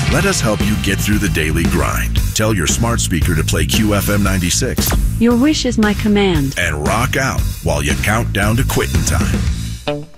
Let us help you get through the daily grind. Tell your smart speaker to play QFM 96. Your wish is my command. And rock out while you count down to quitting time.